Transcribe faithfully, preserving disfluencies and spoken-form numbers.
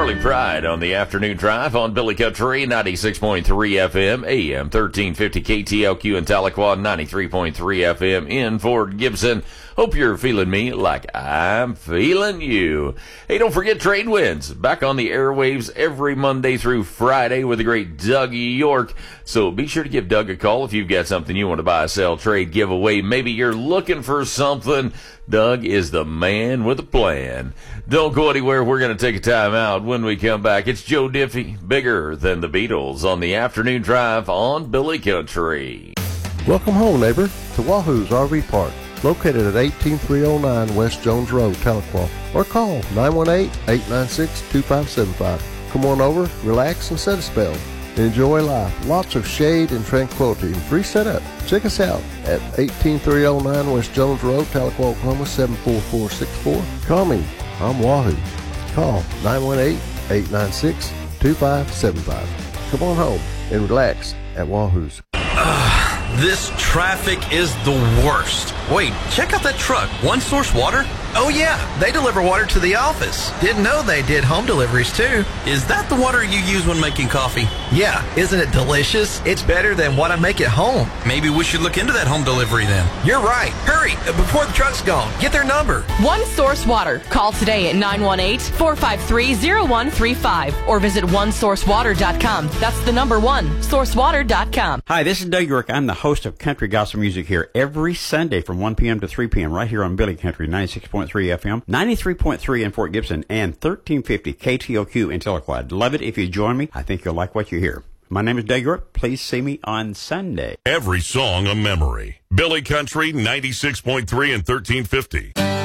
Charlie Pride on the afternoon drive on Billy Country, ninety-six point three F M, A M thirteen fifty K T L Q in Tahlequah, ninety-three point three F M in Fort Gibson. Hope you're feeling me like I'm feeling you. Hey, don't forget Trade Winds, back on the airwaves every Monday through Friday with the great Doug York. So be sure to give Doug a call if you've got something you want to buy, sell, trade, give away. Maybe you're looking for something. Doug is the man with a plan. Don't go anywhere. We're going to take a time out. When we come back, it's Joe Diffie, bigger than the Beatles, on the afternoon drive on Billy Country. Welcome home, neighbor, to Wahoo's R V Park, located at eighteen three oh nine West Jones Road, Tahlequah, or call nine one eight, eight nine six, two five seven five. Come on over, relax, and set a spell. Enjoy life. Lots of shade and tranquility and free setup. Check us out at eighteen three oh nine West Jones Road, Tahlequah, Oklahoma, seven four four six four. Call me. I'm Wahoo. Call nine one eight, eight nine six, two five seven five. Come on home and relax at Wahoo's. This traffic is the worst. Wait, check out that truck. One Source Water? Oh yeah, they deliver water to the office. Didn't know they did home deliveries too. Is that the water you use when making coffee? Yeah, isn't it delicious? It's better than what I make at home. Maybe we should look into that home delivery then. You're right. Hurry, before the truck's gone. Get their number. One Source Water. Call today at nine one eight, four five three, zero one three five or visit one source water dot com. That's the number one, source water dot com. Hi, this is Doug York. I'm the host of Country Gospel Music here every Sunday from one p.m. to three p.m. right here on Billy Country, ninety-six point three F M, ninety-three point three in Fort Gibson, and thirteen fifty K T L Q in Tahlequah. I'd love it if you join me. I think you'll like what you hear. My name is Doug York. Please see me on Sunday. Every song a memory. Billy Country, ninety-six point three and thirteen fifty.